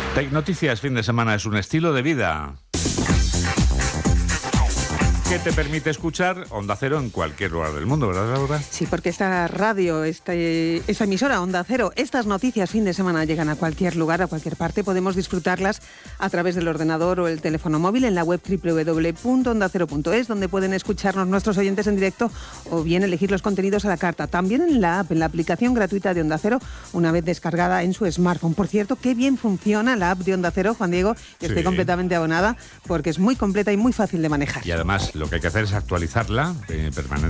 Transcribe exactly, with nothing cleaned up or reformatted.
Tech Noticias fin de semana es un estilo de vida que te permite escuchar Onda Cero en cualquier lugar del mundo, ¿verdad, Laura? Sí, porque esta radio, este, esta emisora Onda Cero, estas noticias fin de semana llegan a cualquier lugar, a cualquier parte. Podemos disfrutarlas a través del ordenador o el teléfono móvil en la web doble u doble u doble u punto onda cero punto es, donde pueden escucharnos nuestros oyentes en directo o bien elegir los contenidos a la carta. También en la app, en la aplicación gratuita de Onda Cero, una vez descargada en su smartphone. Por cierto, qué bien funciona la app de Onda Cero, Juan Diego. Estoy sí. completamente abonada porque es muy completa y muy fácil de manejar. Y además, lo que hay que hacer es actualizarla eh, permanentemente.